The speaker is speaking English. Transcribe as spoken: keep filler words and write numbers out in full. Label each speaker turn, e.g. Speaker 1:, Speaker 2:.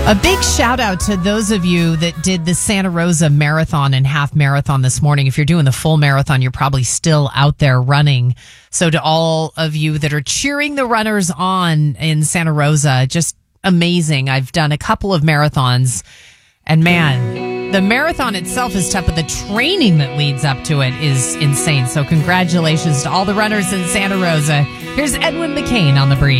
Speaker 1: A big shout out to those of you that did the Santa Rosa Marathon and half marathon this morning. If you're doing the full marathon, you're probably still out there running. So to all of you that are cheering the runners on in Santa Rosa, just amazing. I've done a couple of marathons, and man, the marathon itself is tough, but the training that leads up to it is insane. So congratulations to all the runners in Santa Rosa. Here's Edwin McCain on The Breeze.